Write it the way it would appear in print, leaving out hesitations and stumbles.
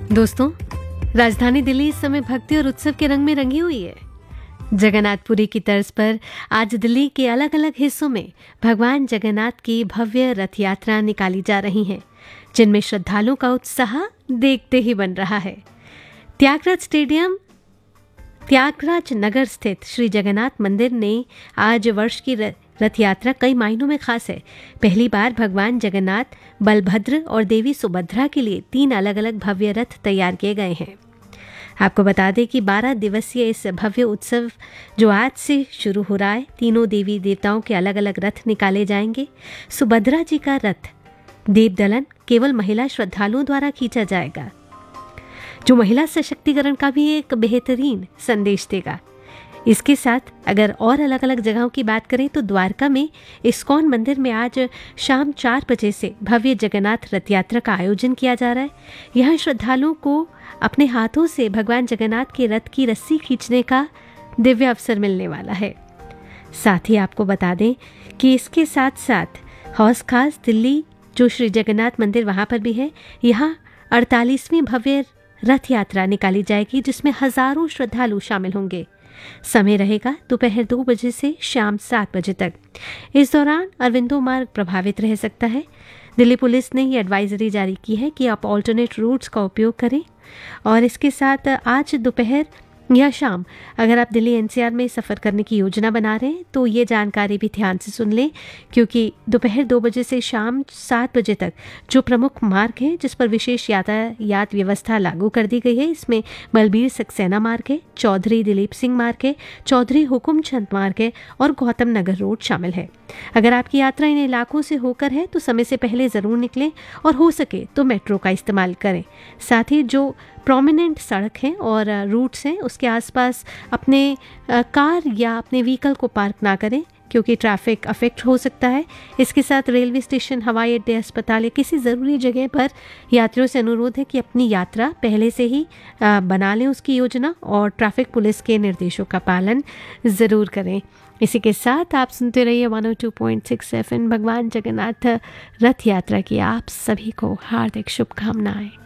दोस्तों, राजधानी दिल्ली इस समय भक्ति और उत्सव के रंग में रंगी हुई है। जगन्नाथपुरी की तर्ज पर आज दिल्ली के अलग अलग हिस्सों में भगवान जगन्नाथ की भव्य रथ यात्रा निकाली जा रही है, जिनमें श्रद्धालुओं का उत्साह देखते ही बन रहा है। त्यागराज नगर स्थित श्री जगन्नाथ मंदिर ने आज वर्ष की रथ यात्रा कई मायनों में खास है। पहली बार भगवान जगन्नाथ, बलभद्र और देवी सुभद्रा के लिए 3 अलग अलग भव्य रथ तैयार किए गए हैं। आपको बता दें कि 12 दिवसीय इस भव्य उत्सव जो आज से शुरू हो रहा है, तीनों देवी देवताओं के अलग अलग रथ निकाले जाएंगे। सुभद्रा जी का रथ दीपदलन केवल महिला श्रद्धालुओं द्वारा खींचा जाएगा, जो महिला सशक्तिकरण का भी एक बेहतरीन संदेश देगा। इसके साथ अगर और अलग अलग जगहों की बात करें तो द्वारका में इस्कॉन मंदिर में आज शाम 4 बजे से भव्य जगन्नाथ रथ यात्रा का आयोजन किया जा रहा है। यहाँ श्रद्धालुओं को अपने हाथों से भगवान जगन्नाथ के रथ की रस्सी खींचने का दिव्य अवसर मिलने वाला है। साथ ही आपको बता दें कि इसके साथ साथ हौस खास दिल्ली जो श्री जगन्नाथ मंदिर वहाँ पर भी है, यहाँ 48वीं भव्य रथ यात्रा निकाली जाएगी, जिसमें हजारों श्रद्धालु शामिल होंगे। समय रहेगा दोपहर 2 बजे से शाम 7 बजे तक। इस दौरान अरविंदो मार्ग प्रभावित रह सकता है। दिल्ली पुलिस ने ये एडवाइजरी जारी की है कि आप ऑल्टरनेट रूट्स का उपयोग करें। और इसके साथ आज दोपहर या शाम अगर आप दिल्ली एनसीआर में सफ़र करने की योजना बना रहे हैं तो ये जानकारी भी ध्यान से सुन लें, क्योंकि दोपहर 2 बजे से शाम 7 बजे तक जो प्रमुख मार्ग हैं जिस पर विशेष यातायात व्यवस्था लागू कर दी गई है, इसमें बलबीर सक्सेना मार्ग है, चौधरी दिलीप सिंह मार्ग है, चौधरी हुकुमचंद मार्ग है और गौतम नगर रोड शामिल है। अगर आपकी यात्रा इन इलाकों से होकर है तो समय से पहले ज़रूर निकलें और हो सके तो मेट्रो का इस्तेमाल करें। साथ ही जो प्रोमिनेंट सड़क हैं और रूट्स हैं उसके आसपास अपने कार या अपने व्हीकल को पार्क ना करें, क्योंकि ट्रैफिक अफेक्ट हो सकता है। इसके साथ रेलवे स्टेशन, हवाई अड्डे, अस्पताल या किसी ज़रूरी जगह पर यात्रियों से अनुरोध है कि अपनी यात्रा पहले से ही बना लें उसकी योजना और ट्रैफिक पुलिस के निर्देशों का पालन ज़रूर करें। इसी के साथ आप सुनते रहिए 102.6 FM। भगवान जगन्नाथ रथ यात्रा की आप सभी को हार्दिक शुभकामनाएं।